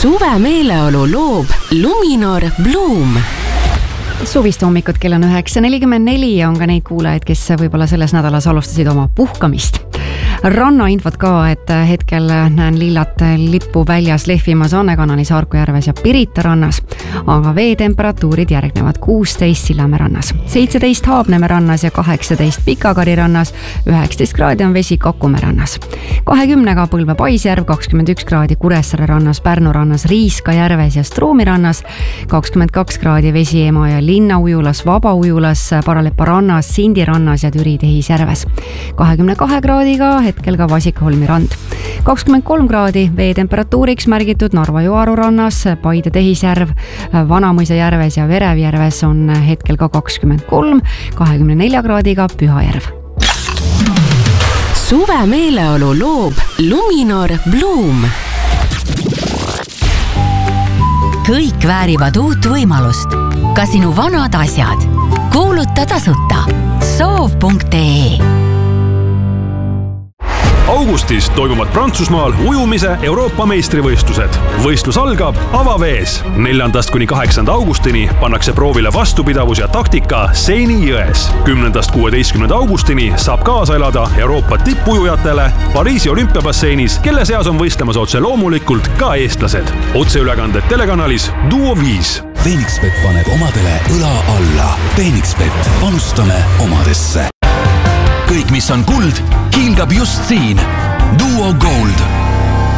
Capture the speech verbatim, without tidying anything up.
Suve meeleolu loob Luminor Bloom. Suvist hommikut kell on üheksa nelikümmend neli ja on ka neid kuulajaid, kes võib-olla selles nädalas alustasid oma puhkamist. Rannainfot ka, et hetkel näen lillat lippu väljas lehvimas Annekanali, Saarku järves ja Pirita rannas, aga veetemperatuurid järgnevad kuusteist Sillamäe rannas, seitseteist Haabnemäe rannas ja kaheksateist Pikakari rannas, üheksateist kraadi on vesi Kakumäe rannas, kahekümnega Põlva Paisjärv, kakskümmend üks kraadi Kuressaare rannas, Pärnu rannas, Riiska järves ja Stroomi rannas, kakskümmend kaks kraadi vesi Ema ja Linnaujulas, Vabaujulas, Paralepa rannas, Sindi rannas ja Türi Tehisjärves, kahekümne kahe kraadiga hetkel ka Vasikholmi rand. kakskümmend kolm kraadi veetemperatuuriks märgitud Narva Joaru rannas, Paide Tehisjärv, Vanamõisa järves ja Verevjärves on hetkel ka kakskümmend kolm, kahekümne nelja kraadiga Pühajärv. Suve meeleolu loob Luminor Bloom. Kõik väärivad uut võimalust. Ka sinu vanad asjad. Kuuluta tasuta. soov punkt ee Augustis toimuvad Prantsusmaal ujumise Euroopa meistrivõistlused. Võistlus algab avavees. neljandast kuni kaheksanda augustini pannakse proovile vastupidavus ja taktika Seini jões. kümnendast kuueteistkümnenda augustini saab kaasa elada Euroopa tippujujatele Pariisi olümpiabasseinis, kelle seas on võistlemas otse loomulikult ka eestlased. Otseülekanded telekanalis Duo viis. Phoenixbet paneb omadele õla alla. Phoenixbet, panustame omadesse. Kõik, mis on kuld, kiilgab just siin. Duo Gold.